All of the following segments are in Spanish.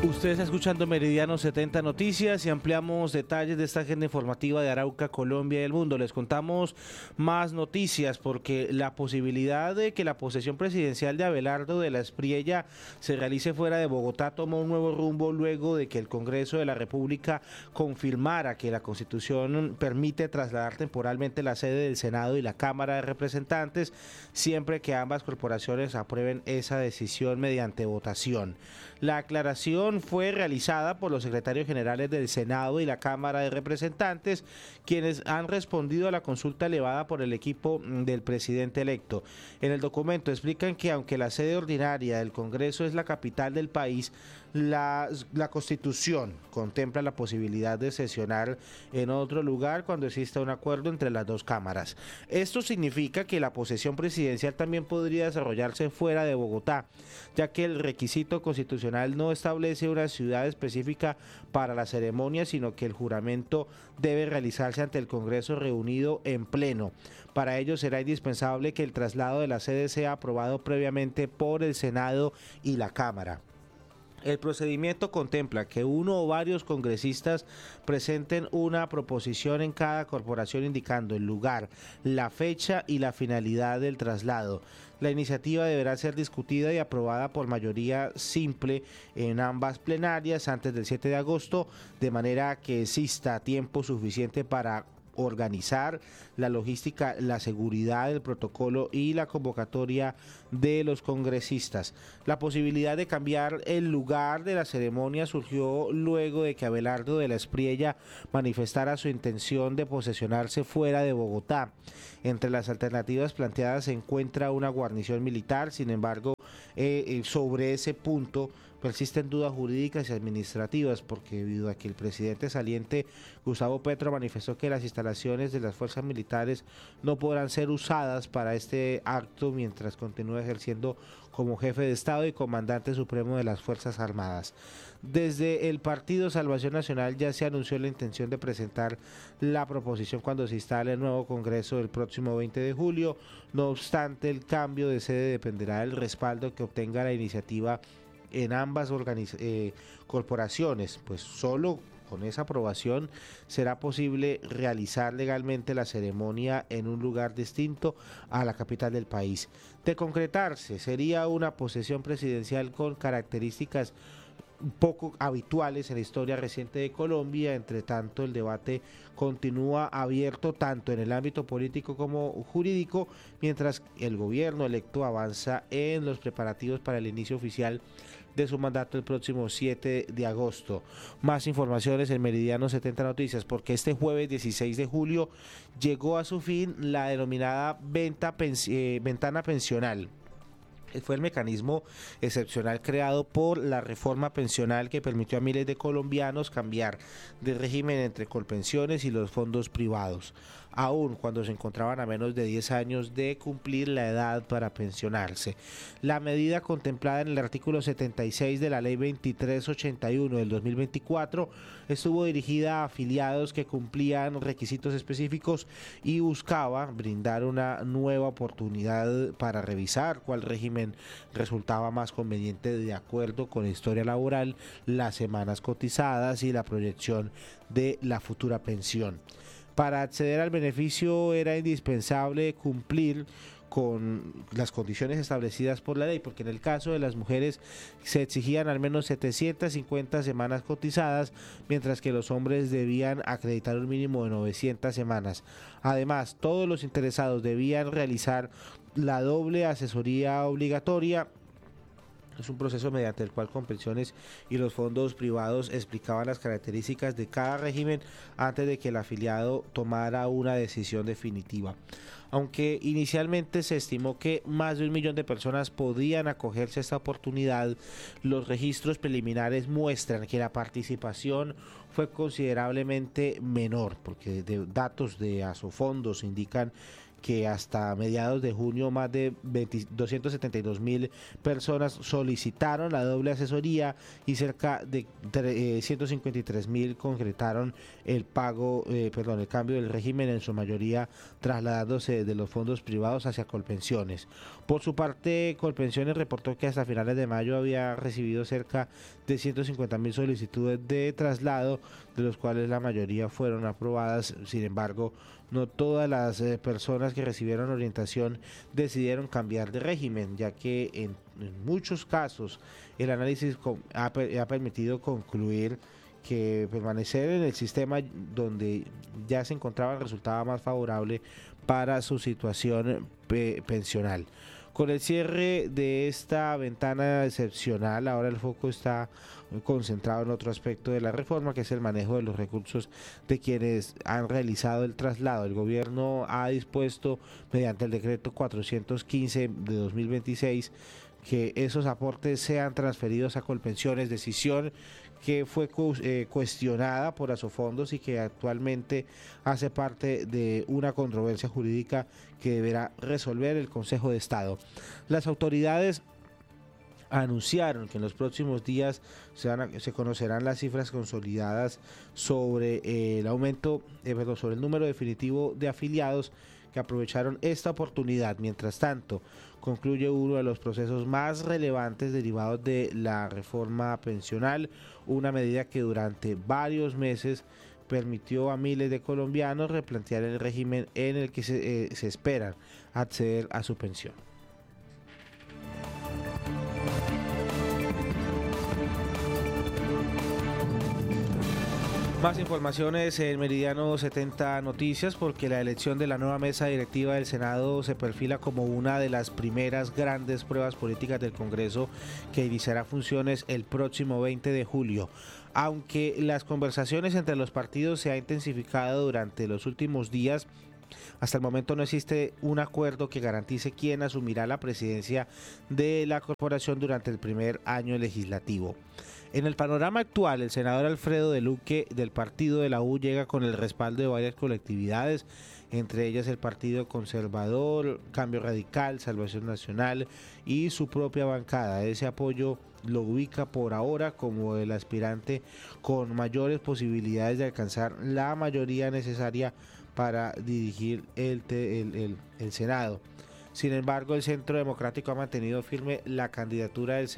Usted está escuchando Meridiano 70 Noticias y ampliamos detalles de esta agenda informativa de Arauca, Colombia y el mundo. Les contamos más noticias porque la posibilidad de que la posesión presidencial de Abelardo de la Espriella se realice fuera de Bogotá tomó un nuevo rumbo luego de que el Congreso de la República confirmara que la Constitución permite trasladar temporalmente la sede del Senado y la Cámara de Representantes siempre que ambas corporaciones aprueben esa decisión mediante votación. La aclaración fue realizada por los secretarios generales del Senado y la Cámara de Representantes, quienes han respondido a la consulta elevada por el equipo del presidente electo. En el documento explican que aunque la sede ordinaria del Congreso es la capital del país, la Constitución contempla la posibilidad de sesionar en otro lugar cuando exista un acuerdo entre las dos cámaras. Esto significa que la posesión presidencial también podría desarrollarse fuera de Bogotá, ya que el requisito constitucional no establece una ciudad específica para la ceremonia, sino que el juramento debe realizarse ante el Congreso reunido en pleno. Para ello será indispensable que el traslado de la sede sea aprobado previamente por el Senado y la Cámara. El procedimiento contempla que uno o varios congresistas presenten una proposición en cada corporación indicando el lugar, la fecha y la finalidad del traslado. La iniciativa deberá ser discutida y aprobada por mayoría simple en ambas plenarias antes del 7 de agosto, de manera que exista tiempo suficiente para organizar la logística, la seguridad, el protocolo y la convocatoria de los congresistas. La posibilidad de cambiar el lugar de la ceremonia surgió luego de que Abelardo de la Espriella manifestara su intención de posesionarse fuera de Bogotá. Entre las alternativas planteadas se encuentra una guarnición militar. Sin embargo, sobre ese punto persisten dudas jurídicas y administrativas, porque debido a que el presidente saliente Gustavo Petro manifestó que las instalaciones de las fuerzas militares no podrán ser usadas para este acto mientras continúe ejerciendo como jefe de Estado y comandante supremo de las Fuerzas Armadas. Desde el Partido Salvación Nacional ya se anunció la intención de presentar la proposición cuando se instale el nuevo Congreso el próximo 20 de julio. No obstante, el cambio de sede dependerá del respaldo que obtenga la iniciativa en ambas corporaciones, pues solo con esa aprobación será posible realizar legalmente la ceremonia en un lugar distinto a la capital del país. De concretarse, sería una posesión presidencial con características poco habituales en la historia reciente de Colombia. Entre tanto, el debate continúa abierto tanto en el ámbito político como jurídico, mientras el gobierno electo avanza en los preparativos para el inicio oficial de su mandato el próximo 7 de agosto. Más informaciones en Meridiano 70 Noticias, porque este jueves 16 de julio llegó a su fin la denominada ventana pensional. Fue el mecanismo excepcional creado por la reforma pensional que permitió a miles de colombianos cambiar de régimen entre Colpensiones y los fondos privados, aun cuando se encontraban a menos de 10 años de cumplir la edad para pensionarse. La medida contemplada en el artículo 76 de la Ley 2381 del 2024 estuvo dirigida a afiliados que cumplían requisitos específicos y buscaba brindar una nueva oportunidad para revisar cuál régimen resultaba más conveniente de acuerdo con la historia laboral, las semanas cotizadas y la proyección de la futura pensión. Para acceder al beneficio era indispensable cumplir con las condiciones establecidas por la ley, porque en el caso de las mujeres se exigían al menos 750 semanas cotizadas, mientras que los hombres debían acreditar un mínimo de 900 semanas. Además, todos los interesados debían realizar la doble asesoría obligatoria. Es un proceso mediante el cual Colpensiones y los fondos privados explicaban las características de cada régimen antes de que el afiliado tomara una decisión definitiva. Aunque inicialmente se estimó que más de 1 millón de personas podían acogerse a esta oportunidad, los registros preliminares muestran que la participación fue considerablemente menor, porque datos de Asofondos indican que hasta mediados de junio más de 272.000 personas solicitaron la doble asesoría y cerca de 153.000 concretaron el cambio del régimen, en su mayoría trasladándose de los fondos privados hacia Colpensiones. Por su parte, Colpensiones reportó que hasta finales de mayo había recibido cerca de 150.000 solicitudes de traslado, de los cuales la mayoría fueron aprobadas. Sin embargo, no todas las personas que recibieron orientación decidieron cambiar de régimen, ya que en muchos casos el análisis ha permitido concluir que permanecer en el sistema donde ya se encontraba resultaba más favorable para su situación pensional. Con el cierre de esta ventana excepcional, ahora el foco está concentrado en otro aspecto de la reforma, que es el manejo de los recursos de quienes han realizado el traslado. El gobierno ha dispuesto, mediante el decreto 415 de 2026, que esos aportes sean transferidos a Colpensiones, decisión que fue cuestionada por Asofondos y que actualmente hace parte de una controversia jurídica que deberá resolver el Consejo de Estado. Las autoridades anunciaron que en los próximos días se conocerán las cifras consolidadas sobre el aumento, sobre el número definitivo de afiliados que aprovecharon esta oportunidad. Mientras tanto, concluye uno de los procesos más relevantes derivados de la reforma pensional, una medida que durante varios meses permitió a miles de colombianos replantear el régimen en el que se esperan acceder a su pensión. Más informaciones en Meridiano 70 Noticias, porque la elección de la nueva mesa directiva del Senado se perfila como una de las primeras grandes pruebas políticas del Congreso, que iniciará funciones el próximo 20 de julio. Aunque las conversaciones entre los partidos se han intensificado durante los últimos días, hasta el momento no existe un acuerdo que garantice quién asumirá la presidencia de la corporación durante el primer año legislativo. En el panorama actual, el senador Alfredo de Luque, del partido de la U, llega con el respaldo de varias colectividades, entre ellas el Partido Conservador, Cambio Radical, Salvación Nacional y su propia bancada. Ese apoyo lo ubica por ahora como el aspirante con mayores posibilidades de alcanzar la mayoría necesaria para dirigir el Senado. Sin embargo, el Centro Democrático ha mantenido firme la candidatura del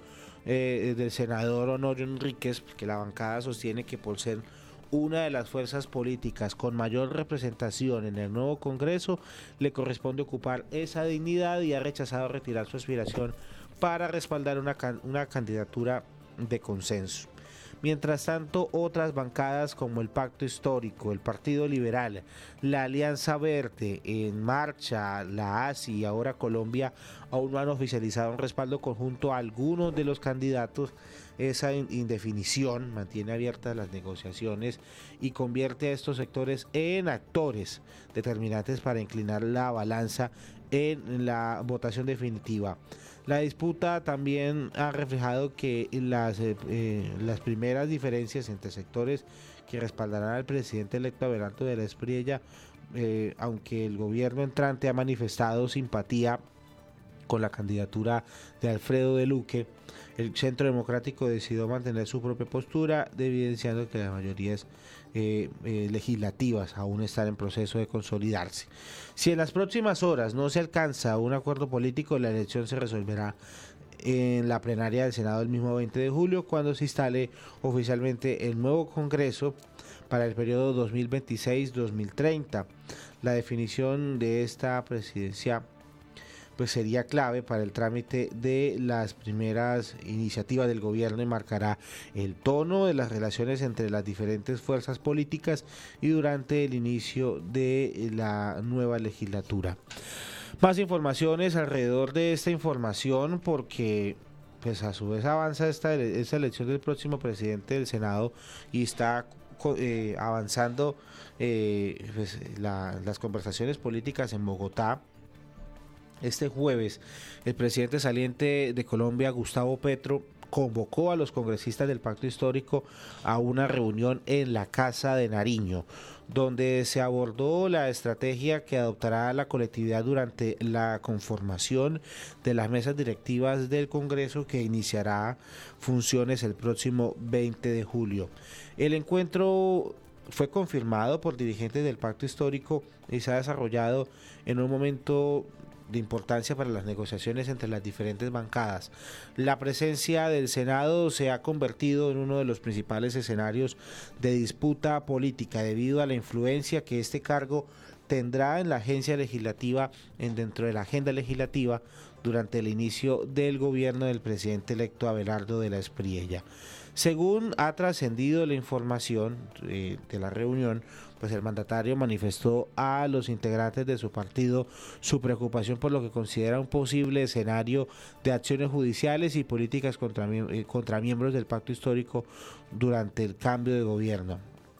senador Honorio Enríquez, que la bancada sostiene que por ser una de las fuerzas políticas con mayor representación en el nuevo Congreso, le corresponde ocupar esa dignidad, y ha rechazado retirar su aspiración para respaldar una candidatura de consenso. Mientras tanto, otras bancadas como el Pacto Histórico, el Partido Liberal, la Alianza Verde, En Marcha, la ASI y ahora Colombia aún no han oficializado un respaldo conjunto a algunos de los candidatos. Esa indefinición mantiene abiertas las negociaciones y convierte a estos sectores en actores determinantes para inclinar la balanza en la votación definitiva. La disputa también ha reflejado que las primeras diferencias entre sectores que respaldarán al presidente electo Abelardo de la Espriella, aunque el gobierno entrante ha manifestado simpatía con la candidatura de Alfredo de Luque, el Centro Democrático decidió mantener su propia postura, evidenciando que las mayorías legislativas aún están en proceso de consolidarse. Si en las próximas horas no se alcanza un acuerdo político, la elección se resolverá en la plenaria del Senado el mismo 20 de julio, cuando se instale oficialmente el nuevo Congreso para el periodo 2026-2030. La definición de esta presidencia pues sería clave para el trámite de las primeras iniciativas del gobierno y marcará el tono de las relaciones entre las diferentes fuerzas políticas y durante el inicio de la nueva legislatura. Más informaciones alrededor de esta información, porque pues a su vez avanza esta elección del próximo presidente del Senado y está avanzando las conversaciones políticas en Bogotá. Este jueves, el presidente saliente de Colombia, Gustavo Petro, convocó a los congresistas del Pacto Histórico a una reunión en la Casa de Nariño, donde se abordó la estrategia que adoptará la colectividad durante la conformación de las mesas directivas del Congreso, que iniciará funciones el próximo 20 de julio. El encuentro fue confirmado por dirigentes del Pacto Histórico y se ha desarrollado en un momento de importancia para las negociaciones entre las diferentes bancadas. La presencia del Senado se ha convertido en uno de los principales escenarios de disputa política debido a la influencia que este cargo tendrá en la agencia legislativa, dentro de la agenda legislativa, durante el inicio del gobierno del presidente electo Abelardo de la Espriella. Según ha trascendido la información de la reunión, pues el mandatario manifestó a los integrantes de su partido su preocupación por lo que considera un posible escenario de acciones judiciales y políticas contra miembros del Pacto Histórico durante el cambio de gobierno.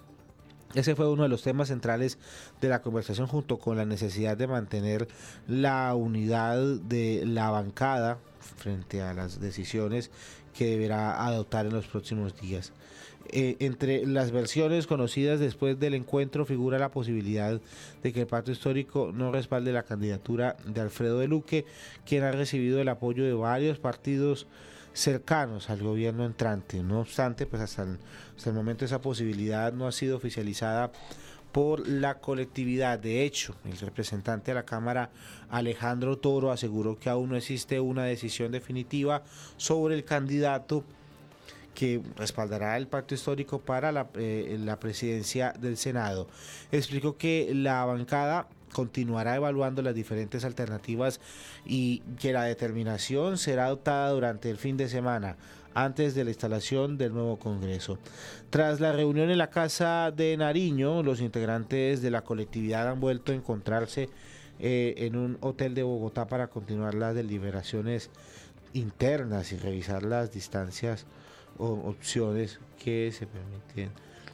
Ese fue uno de los temas centrales de la conversación, junto con la necesidad de mantener la unidad de la bancada frente a las decisiones que deberá adoptar en los próximos días. Entre las versiones conocidas después del encuentro figura la posibilidad de que el Pacto Histórico no respalde la candidatura de Alfredo de Luque, quien ha recibido el apoyo de varios partidos cercanos al gobierno entrante. No obstante, pues hasta el momento esa posibilidad no ha sido oficializada por la colectividad. De hecho, el representante de la Cámara, Alejandro Toro, aseguró que aún no existe una decisión definitiva sobre el candidato que respaldará el Pacto Histórico para la presidencia del Senado. Explicó que la bancada continuará evaluando las diferentes alternativas y que la determinación será adoptada durante el fin de semana, antes de la instalación del nuevo Congreso. Tras la reunión en la Casa de Nariño, los integrantes de la colectividad han vuelto a encontrarse en un hotel de Bogotá para continuar las deliberaciones internas y revisar las distancias o opciones que se permiten,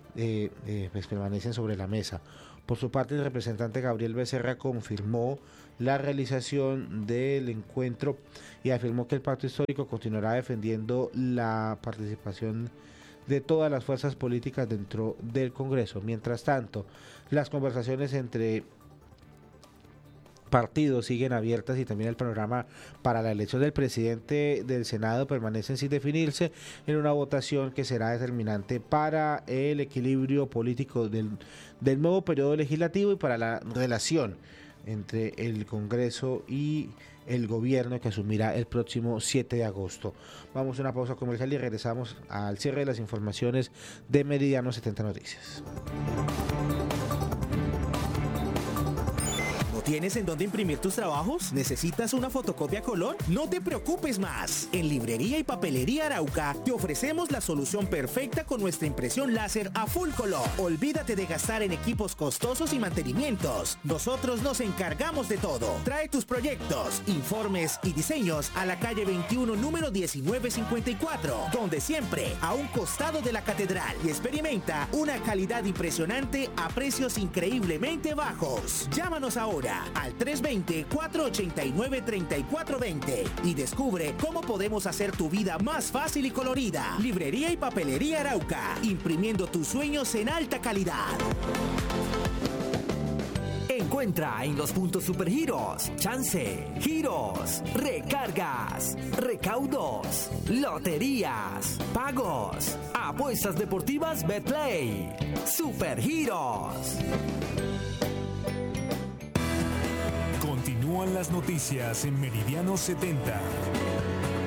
pues permanecen sobre la mesa. Por su parte, el representante Gabriel Becerra confirmó la realización del encuentro y afirmó que el Pacto Histórico continuará defendiendo la participación de todas las fuerzas políticas dentro del Congreso. Mientras tanto, las conversaciones entre partidos siguen abiertas y también el panorama para la elección del presidente del Senado permanecen sin definirse, en una votación que será determinante para el equilibrio político del nuevo periodo legislativo y para la relación entre el Congreso y el gobierno, que asumirá el próximo 7 de agosto. Vamos a una pausa comercial y regresamos al cierre de las informaciones de Meridiano 70 Noticias. ¿Tienes en dónde imprimir tus trabajos? ¿Necesitas una fotocopia a color? No te preocupes más. En Librería y Papelería Arauca te ofrecemos la solución perfecta con nuestra impresión láser a full color. Olvídate de gastar en equipos costosos y mantenimientos. Nosotros nos encargamos de todo. Trae tus proyectos, informes y diseños a la calle 21, número 1954, donde siempre a un costado de la catedral, y experimenta una calidad impresionante a precios increíblemente bajos. Llámanos ahora al 320-489-3420 y descubre cómo podemos hacer tu vida más fácil y colorida. Librería y Papelería Arauca, imprimiendo tus sueños en alta calidad. Encuentra en los puntos Supergiros, chance, giros, recargas, recaudos, loterías, pagos, apuestas deportivas Betplay. Supergiros. Continúan las noticias en Meridiano 70.